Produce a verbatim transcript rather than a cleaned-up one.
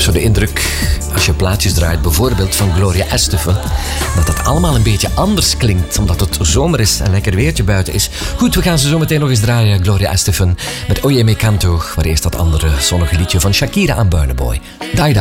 zo de indruk, als je plaatjes draait, bijvoorbeeld van Gloria Estefan, dat dat allemaal een beetje anders klinkt, omdat het zomer is en lekker weertje buiten is. Goed, we gaan ze zo meteen nog eens draaien, Gloria Estefan, met Oye Me Canto, maar eerst dat andere zonnige liedje van Shakira aan Burna Boy. Dag, dag.